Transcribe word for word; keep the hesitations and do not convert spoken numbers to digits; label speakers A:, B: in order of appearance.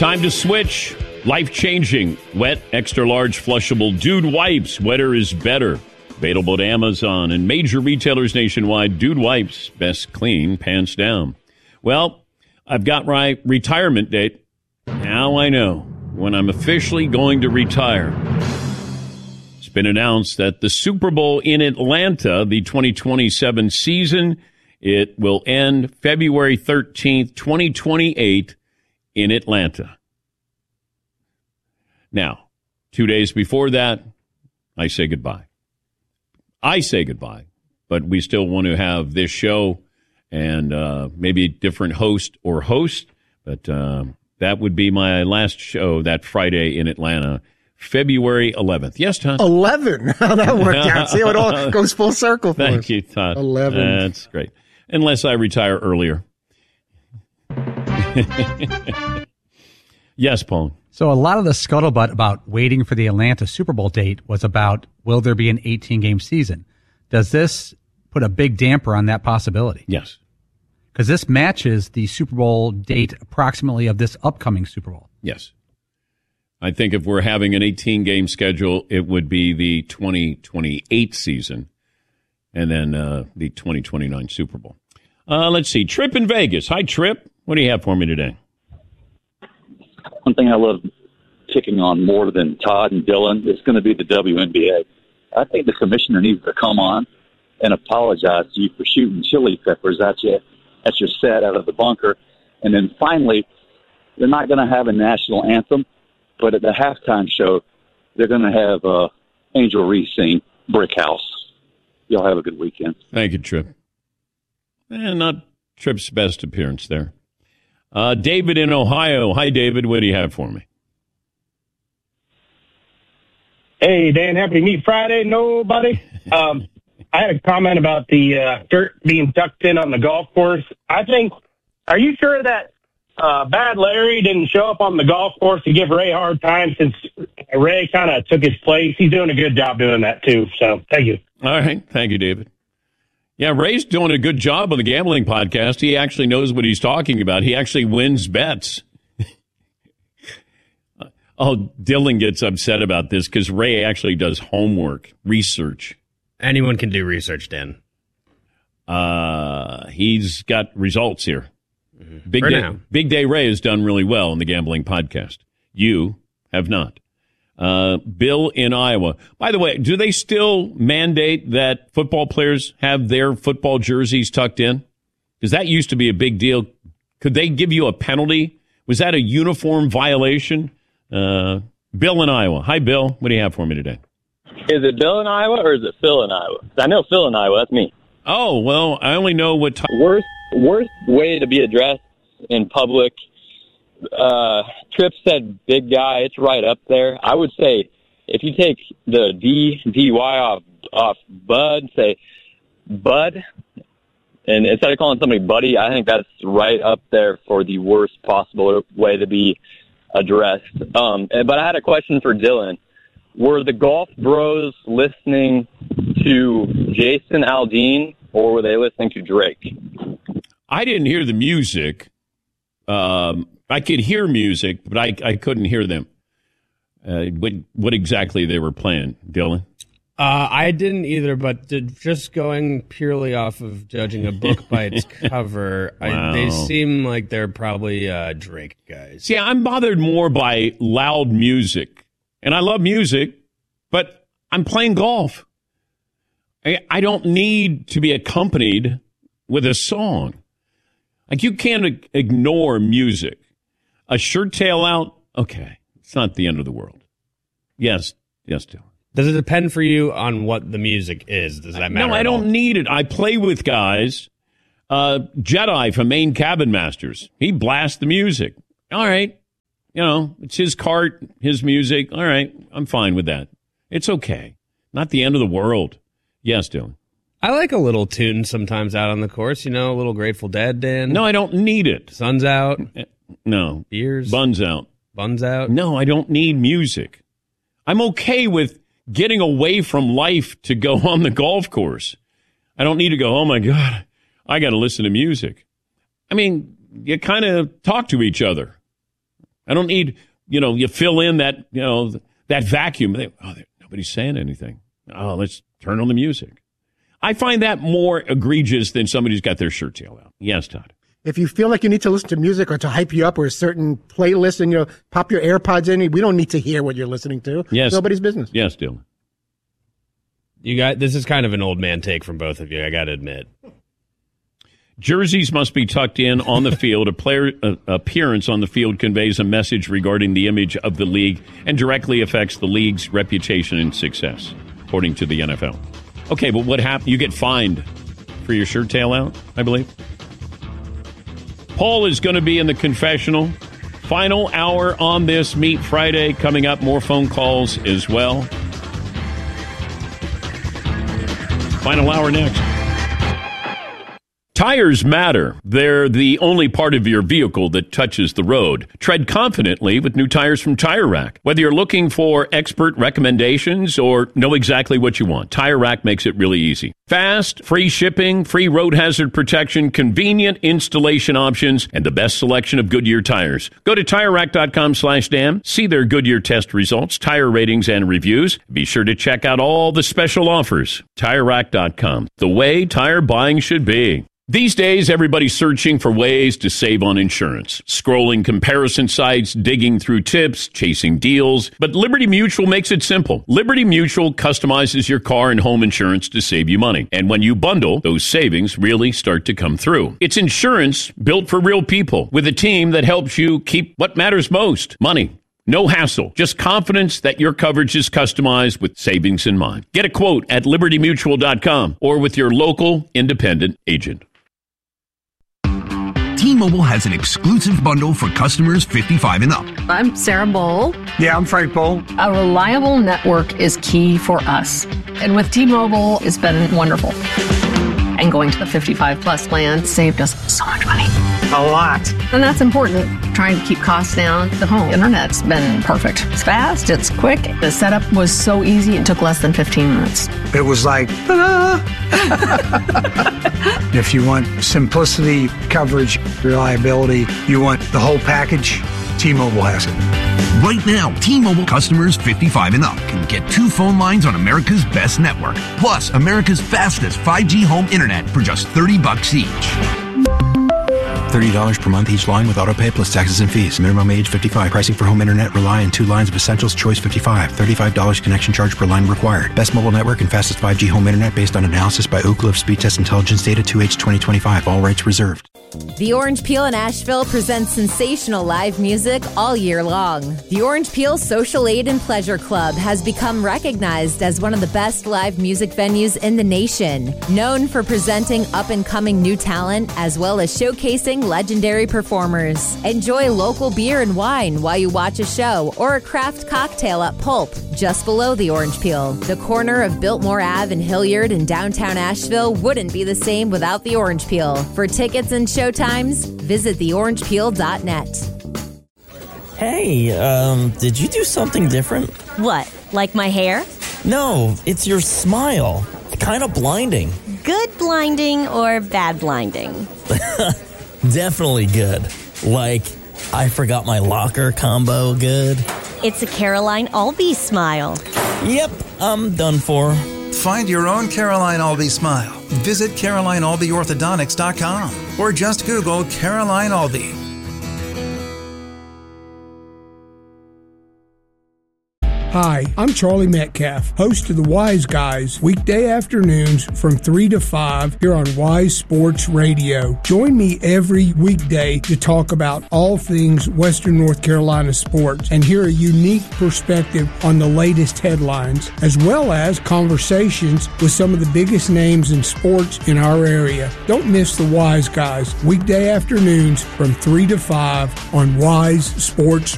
A: Time to switch. Life-changing, wet, extra-large, flushable Dude Wipes. Wetter is better. Available at Amazon and major retailers nationwide. Dude Wipes, best clean, pants down. Well, I've got my retirement date. Now I know when I'm officially going to retire. It's been announced that the Super Bowl in Atlanta, the twenty twenty-seven season, it will end February thirteenth, twenty twenty-eight in Atlanta. Now, two days before that, I say goodbye. I say goodbye, but we still want to have this show and uh, maybe a different host or host, but uh, that would be my last show that Friday in Atlanta, February eleventh. Yes, Todd?
B: eleven. How that worked out. See how it all goes full circle for
A: Thank
B: us.
A: you, Todd.
B: eleven.
A: That's great. Unless I retire earlier. Yes, Paul.
C: So a lot of the scuttlebutt about waiting for the Atlanta Super Bowl date was about, will there be an eighteen-game season? Does this put a big damper on that possibility?
A: Yes.
C: Because this matches the Super Bowl date approximately of this upcoming Super Bowl.
A: Yes. I think if we're having an eighteen-game schedule, it would be the twenty twenty-eight season and then uh, the twenty twenty-nine Super Bowl. Uh, let's see. Trip in Vegas. Hi, Trip. What do you have for me today?
D: One thing I love picking on more than Todd and Dylan is going to be the W N B A. I think the commissioner needs to come on and apologize to you for shooting chili peppers at you at your set out of the bunker. And then finally, they're not going to have a national anthem, but at the halftime show, they're going to have uh, Angel Reese sing Brick House. Y'all have a good weekend.
A: Thank you, Trip. And not Trip's best appearance there. Uh, David in Ohio. Hi, David. What do you have for me?
E: Hey, Dan. Happy Meat Friday. Nobody. Um, I had a comment about the uh, dirt being tucked in on the golf course. I think, are you sure that uh, Bad Larry didn't show up on the golf course to give Ray a hard time since Ray kind of took his place? He's doing a good job doing that, too. So, thank you.
A: All right. Thank you, David. Yeah, Ray's doing a good job on the gambling podcast. He actually knows what he's talking about. He actually wins bets. Oh, Dylan gets upset about this because Ray actually does homework, research.
F: Anyone can do research, Dan.
A: Uh, he's got results here.
F: Mm-hmm.
A: Big
F: For
A: Day,
F: now.
A: Big Day Ray has done really well in the gambling podcast. You have not. Uh, Bill in Iowa. By the way, do they still mandate that football players have their football jerseys tucked in? Because that used to be a big deal. Could they give you a penalty? Was that a uniform violation? Uh, Bill in Iowa. Hi, Bill. What do you have for me today?
G: Is it Bill in Iowa or is it Phil in Iowa? I know Phil in Iowa. That's me.
A: Oh, well, I only know what time.
G: Worst, worst way to be addressed in public. Uh, Tripp said big guy. It's right up there. I would say if you take the D, D, Y off, off Bud, say Bud, and instead of calling somebody buddy, I think that's right up there for the worst possible way to be addressed. Um, but I had a question for Dylan. Were the golf bros listening to Jason Aldean or were they listening to Drake?
A: I didn't hear the music. Um, I could hear music, but I, I couldn't hear them. Uh, what, what exactly they were playing, Dylan?
F: Uh, I didn't either, but did, just going purely off of judging a book by its cover,
A: Wow.
F: I, they seem like they're probably uh, Drake guys.
A: See, I'm bothered more by loud music. And I love music, but I'm playing golf. I, I don't need to be accompanied with a song. Like, you can't ignore music. A shirt tail out, okay, it's not the end of the world. Yes, yes, Dylan.
F: Does it depend for you on what the music is? Does that matter?
A: No, I
F: at
A: don't
F: all?
A: need it. I play with guys. Uh, Jedi from Maine Cabin Masters, he blasts the music. All right. You know, it's his cart, his music. All right, I'm fine with that. It's okay. Not the end of the world. Yes, Dylan.
F: I like a little tune sometimes out on the course, you know, a little Grateful Dead, Dan.
A: No, I don't need it.
F: Sun's out.
A: No.
F: Beers.
A: Buns out.
F: Buns out.
A: No, I don't need music. I'm okay with getting away from life to go on the golf course. I don't need to go, oh, my God, I got to listen to music. I mean, you kind of talk to each other. I don't need, you know, you fill in that, you know, that vacuum. They, oh, nobody's saying anything. Oh, let's turn on the music. I find that more egregious than somebody who's got their shirt tail out. Yes, Todd.
B: If you feel like you need to listen to music or to hype you up or a certain playlist and, you know, pop your AirPods in, we don't need to hear what you're listening to.
A: Yes.
B: Nobody's business.
A: Yes, Dylan.
F: You got this is kind of an old man take from both of you, I got to admit.
A: Jerseys must be tucked in on the field. A player uh, appearance on the field conveys a message regarding the image of the league and directly affects the league's reputation and success, according to the N F L. Okay, but what happened? You get fined for your shirt tail out, I believe. Paul is going to be in the confessional. Final hour on this Meet Friday. Coming up, more phone calls as well. Final hour next. Tires matter. They're the only part of your vehicle that touches the road. Tread confidently with new tires from Tire Rack. Whether you're looking for expert recommendations or know exactly what you want, Tire Rack makes it really easy. Fast, free shipping, free road hazard protection, convenient installation options, and the best selection of Goodyear tires. Go to Tire Rack dot com slash Dan. See their Goodyear test results, tire ratings, and reviews. Be sure to check out all the special offers. Tire Rack dot com. The way tire buying should be. These days, everybody's searching for ways to save on insurance. Scrolling comparison sites, digging through tips, chasing deals. But Liberty Mutual makes it simple. Liberty Mutual customizes your car and home insurance to save you money. And when you bundle, those savings really start to come through. It's insurance built for real people with a team that helps you keep what matters most, money. No hassle, just confidence that your coverage is customized with savings in mind. Get a quote at liberty mutual dot com or with your local independent agent.
H: T-Mobile has an exclusive bundle for customers fifty-five and up.
I: I'm Sarah Bowl.
B: Yeah, I'm Frank Bowl.
I: A reliable network is key for us. And with T-Mobile, it's been wonderful. And going to the fifty-five plus plan saved us so much money.
B: A lot.
I: And that's important. Trying to keep costs down. The home internet's been perfect. It's fast, it's quick. The setup was so easy, it took less than fifteen minutes.
J: It was like, ta-da! If you want simplicity, coverage, reliability, you want the whole package, T-Mobile has it.
H: Right now, T-Mobile customers fifty-five and up can get two phone lines on America's best network, plus America's fastest five G home internet for just thirty bucks each.
K: thirty dollars per month each line with autopay plus taxes and fees. Minimum age fifty-five. Pricing for home internet rely on two lines of Essentials Choice fifty-five. thirty-five dollars connection charge per line required. Best mobile network and fastest five G home internet based on analysis by Oak Cliff Speed Test Intelligence Data two H twenty twenty-five. All rights reserved.
L: The Orange Peel in Asheville presents sensational live music all year long. The Orange Peel Social Aid and Pleasure Club has become recognized as one of the best live music venues in the nation. Known for presenting up-and-coming new talent as well as showcasing legendary performers. Enjoy local beer and wine while you watch a show or a craft cocktail at Pulp, just below the Orange Peel. The corner of Biltmore Avenue and Hilliard in downtown Asheville wouldn't be the same without the Orange Peel. For tickets and show times, visit the orange peel dot net.
M: Hey, um, did you do something different?
N: What, like my hair?
M: No, it's your smile. Kind of blinding.
N: Good blinding or bad blinding?
M: Definitely good. Like, I forgot my locker combo good.
N: It's a Caroline Albee smile.
M: Yep, I'm done for.
O: Find your own Caroline Albee smile. Visit caroline albee orthodontics dot com or just Google Caroline Albee.
P: Hi, I'm Charlie Metcalf, host of the Wise Guys, weekday afternoons from three to five here on Wise Sports Radio. Join me every weekday to talk about all things Western North Carolina sports and hear a unique perspective on the latest headlines, as well as conversations with some of the biggest names in sports in our area. Don't miss the Wise Guys, weekday afternoons from three to five on Wise Sports